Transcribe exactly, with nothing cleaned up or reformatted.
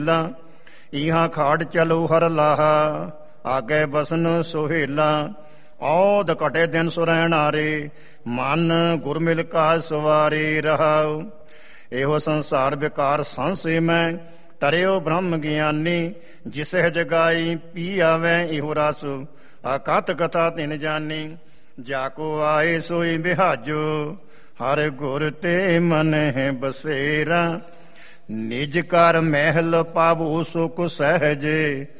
ਇਹਾਂ ਖਾੜ ਚਲੋ ਹਰ ਲਾਹਾ, ਆਗੇ ਬਸਨ ਸੁਹੇਲਾ। ਔਧ ਘਟੇ ਦਿਨ ਸੁਰੈਣ ਆਰੇ, ਮਨ ਗੁਰ ਮਿਲ ਕਾ ਸਵਾਰੇ ਰਹਾਉ। ਇਹੋ ਸੰਸਾਰ ਵਿਕਾਰ ਸੰਸੇ ਮੈਂ, ਤਰਿਓ ਬ੍ਰਹਮ ਗਿਆਨੀ। ਜਿਸਹਿ ਜਗਾਈ ਪੀ ਆਵੈ ਇਹੋ ਰਸ, ਅਕਥ ਕਥਾ ਤਿਨ ਜਾਨੀ। ਜਾ ਕੋ ਆਏ ਸੋਈ ਬਿਹਾਜੋ, ਹਰ ਗੁਰ ਤੇ ਮਨ ਹੈ ਬਸੇਰਾ। ਨਿਜ ਕਰ ਮਹਿਲ ਪਾਵੋ ਸੁਖ ਸਹਿਜੇ,